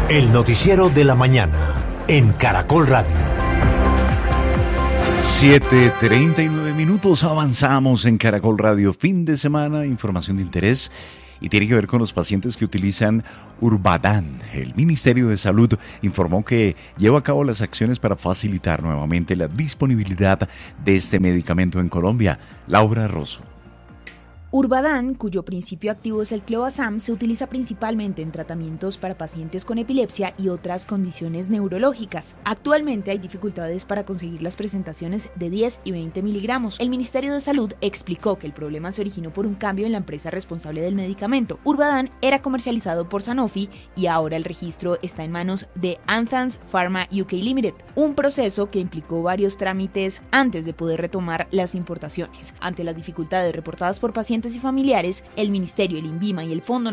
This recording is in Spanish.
El noticiero de la mañana en Caracol Radio. 7:39, avanzamos en Caracol Radio. Fin de semana, información de interés y tiene que ver con los pacientes que utilizan Urbadán. El Ministerio de Salud informó que lleva a cabo las acciones para facilitar nuevamente la disponibilidad de este medicamento en Colombia. Laura Rosso. Urbadán, cuyo principio activo es el clobazam, se utiliza principalmente en tratamientos para pacientes con epilepsia y otras condiciones neurológicas. Actualmente hay dificultades para conseguir las presentaciones de 10 y 20 miligramos. El Ministerio de Salud explicó que el problema se originó por un cambio en la empresa responsable del medicamento. Urbadán era comercializado por Sanofi y ahora el registro está en manos de Anthans Pharma UK Limited, un proceso que implicó varios trámites antes de poder retomar las importaciones. Ante las dificultades reportadas por pacientes y familiares, el Ministerio, el INVIMA y el Fondo